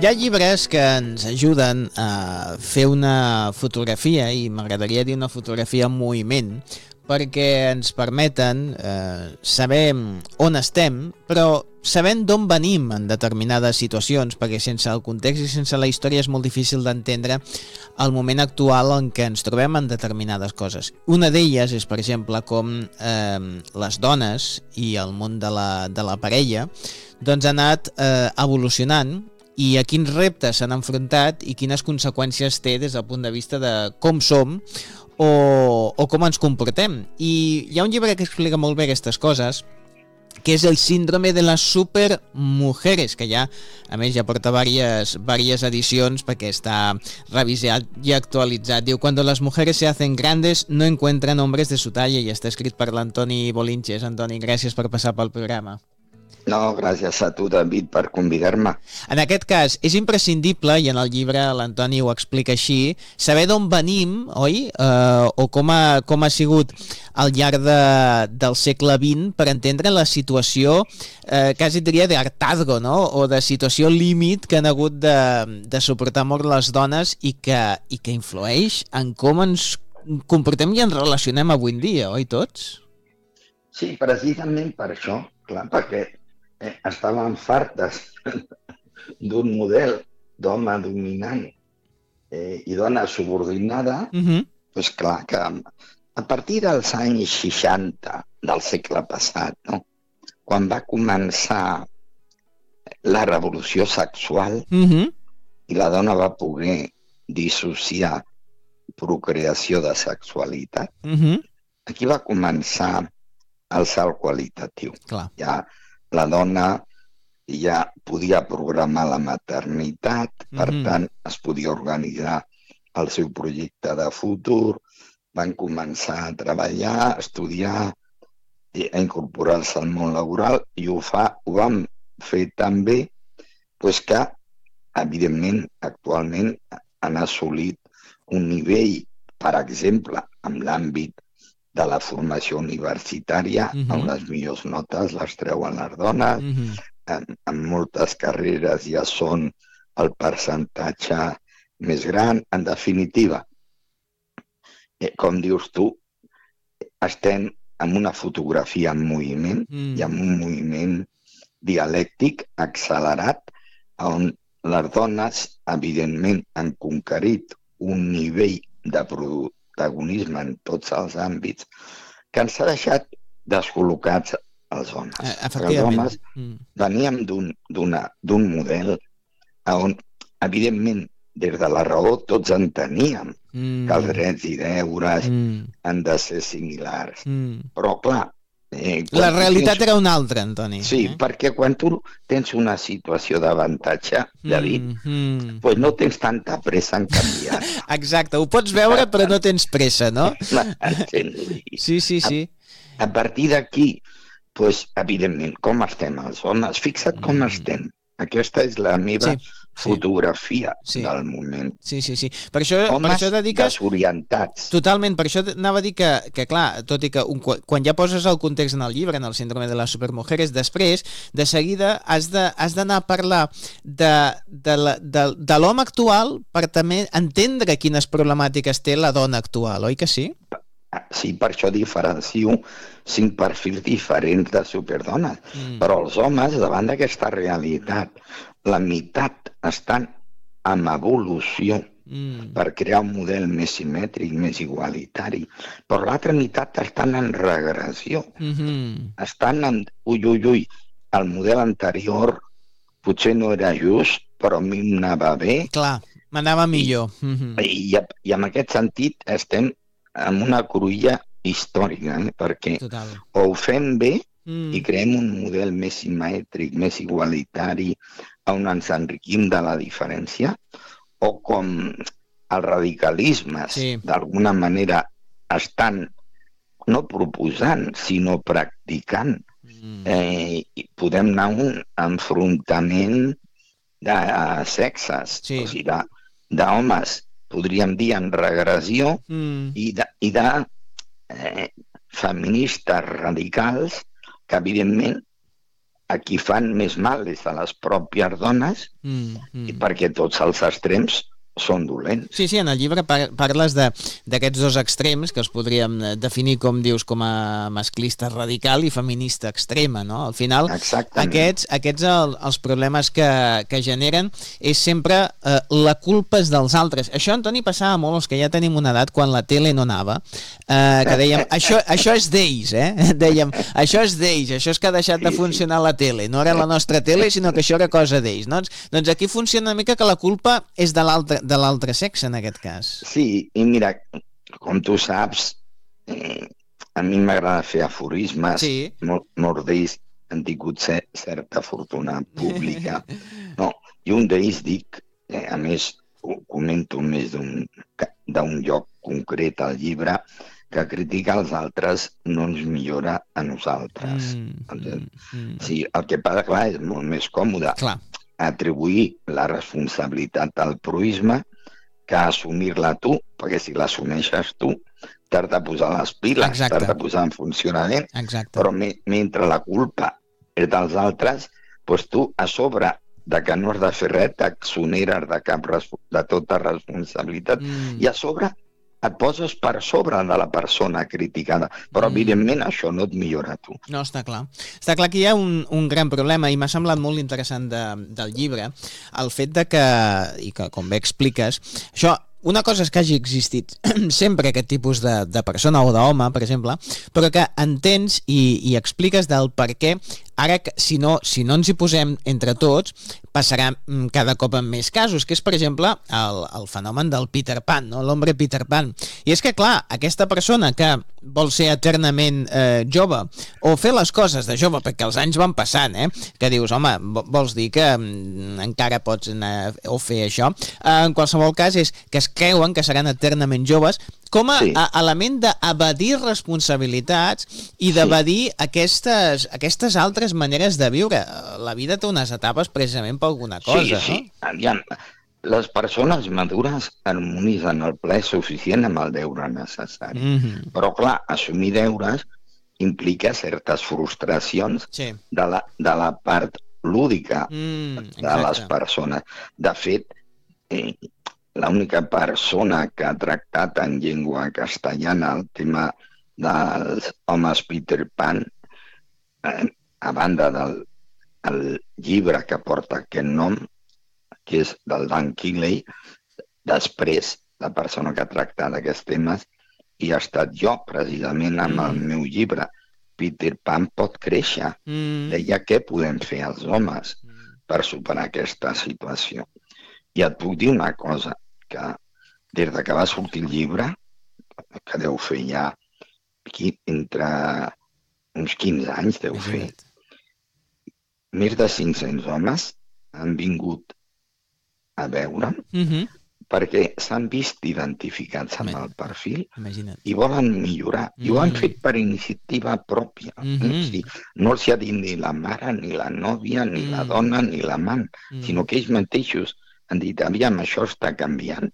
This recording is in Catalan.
Hi ha llibres que ens ajuden a fer una fotografia, i m'agradaria dir una fotografia en moviment, perquè ens permeten saber on estem, però sabent d'on venim en determinades situacions, perquè sense el context i sense la història és molt difícil d'entendre el moment actual en què ens trobem en determinades coses. Una d'elles és, per exemple, com les dones i el món de la parella doncs ha anat evolucionant i a quins reptes s'han enfrontat i quines conseqüències té des del punt de vista de com som o com ens comportem. I hi ha un llibre que explica molt bé aquestes coses, que és el síndrome de les supermujeres, que ja, a més, ja porta varias edicions perquè està revisat i actualitzat. Diu, cuando las mujeres se hacen grandes no encuentran hombres de su talla, i està escrit per l'Antoni Bolinches. Antoni, gràcies per passar pel programa. No, gràcies a tu, David, per convidar-me. En aquest cas, és imprescindible, i en el llibre l'Antoni ho explica així, saber d'on venim, oi? O com ha sigut al llarg del segle XX per entendre la situació, quasi diria d'hartazgo, no? O de situació límit que han hagut de suportar molt les dones i que influeix en com ens comportem i ens relacionem avui en dia, oi tots? Sí, precisament per això, clar, perquè estàvem fartes d'un model d'home dominant i dona subordinada, doncs clar que a partir dels anys 60 del segle passat, no? Quan va començar la revolució sexual i la dona va poder dissociar procreació de sexualitat, aquí va començar el salt qualitatiu. Clar. Ja la dona ja podia programar la maternitat, per tant, es podia organitzar el seu projecte de futur, van començar a treballar, a estudiar, a incorporar-se al món laboral, i ho vam fer tan bé que, evidentment, actualment han assolit un nivell, per exemple, en l'àmbit de la formació universitària, on les millors notes les treuen les dones, en moltes carreres ja són el percentatge més gran. En definitiva, com dius tu, estem en una fotografia en moviment i en un moviment dialèctic accelerat, on les dones, evidentment, han conquerit un nivell de protagonisme en tots els àmbits que ens ha deixat descol·locats els homes. Els homes veníem d'un model on, evidentment, des de la raó tots enteníem que els drets i deures han de ser similars. Però, clar... La realitat era una altra, Antoni. Sí, perquè quan tu tens una situació d'avantatge, David, doncs no tens tanta pressa en canviar. Exacte, ho pots veure però no tens pressa, no? Sí. A partir d'aquí, doncs, evidentment, com estem els homes? Fixa't com estem. Aquesta és la meva fotografia del moment. Sí. Per això dediques... desorientats. Totalment, per això anava a dir que clar, tot i que quan ja poses el context en el llibre, en el síndrome de les supermujeres, després, de seguida, has d'anar a parlar de l'home actual per també entendre quines problemàtiques té la dona actual, oi que sí? Sí, per això diferencio 5 perfils diferents de superdones. Però els homes, davant d'aquesta realitat, la meitat estan en evolució per crear un model més simètric, més igualitari, però l'altra meitat estan en regressió. Estan en... Ui, el model anterior potser no era just, però a mi m'anava bé. Clar, m'anava millor. I en aquest sentit estem en una cruïlla històrica, perquè o ho fem bé i creem un model més simètric, més igualitari, on ens enriquim de la diferència, o com els radicalismes d'alguna manera estan no proposant, sinó practicant. Podem anar a un enfrontament de sexes, o sigui, d'homes, podríem dir, en regressió, i de feministes radicals que, evidentment, a qui fan més mal és a les pròpies dones, i perquè tots els extrems són dolents. Sí, en el llibre parles d'aquests dos extrems que els podríem definir, com dius, com a masclista radical i feminista extrema, no? Al final, aquests els problemes que generen és sempre la culpa és dels altres. Això, Antoni, passava molt, els que ja tenim una edat, quan la tele no anava, que dèiem, això és d'ells, dèiem, això és d'ells, això és que ha deixat de funcionar la tele, no era la nostra tele, sinó que això era cosa d'ells, no? Doncs aquí funciona una mica que la culpa és de l'altre sexe, en aquest cas. Sí, i mira, com tu saps, a mi m'agrada fer aforismes, molts d'ells han tingut certa fortuna pública, no? I un d'ells dic, a més, ho comento més d'un lloc concret al llibre, que criticar els altres no ens millora a nosaltres. Sí, el que passa, clar, és molt més còmode atribuir la responsabilitat al proisme que assumir-la tu, perquè si l'assumeixes tu, t'has de posar les piles, t'has de posar en funcionament, però mentre la culpa és dels altres, doncs tu, a sobre de que no has de fer res, t'exoneres de tota responsabilitat, i a sobre et poses per sobre de la persona criticada, però evidentment això no et millora a tu. No, està clar. Està clar que hi ha un gran problema, i m'ha semblat molt interessant del llibre, el fet de que, i que com bé expliques, això, una cosa és que hagi existit sempre aquest tipus de persona o d'home, per exemple, però que entens i expliques del per què ara, si no ens hi posem entre tots, passarà cada cop en més casos, que és, per exemple, el fenomen del Peter Pan, no? L'hombre Peter Pan. I és que, clar, aquesta persona que vol ser eternament jove, o fer les coses de jove, perquè els anys van passant, que dius, home, vols dir que encara pots anar o fer això? En qualsevol cas, és que es creuen que seran eternament joves, com a element d'evadir responsabilitats i d'evadir aquestes altres maneres de viure. La vida té unes etapes precisament per alguna cosa, no? Aviam, les persones madures harmonitzen el plaer suficient amb el deure necessari. Però, clar, assumir deures implica certes frustracions de la part lúdica de les persones. De fet, l'única persona que ha tractat en llengua castellana el tema dels homes Peter Pan, a banda del llibre que porta aquest nom, que és del Dan Kiley, després la persona que ha tractat aquests temes, i ha estat jo, precisament, amb el meu llibre, Peter Pan pot créixer. Deia què podem fer els homes per superar aquesta situació. I et puc dir una cosa, que des que va sortir el llibre, que deu fer ja entre uns 15 anys, deu fer, més de 500 homes han vingut a veure'm perquè s'han vist identificats amb el perfil i volen millorar. I ho han fet per iniciativa pròpia. No els ha dit ni la mare, ni la nòvia, ni la dona, ni l'amant, sinó que ells mateixos han dit, aviam, això està canviant,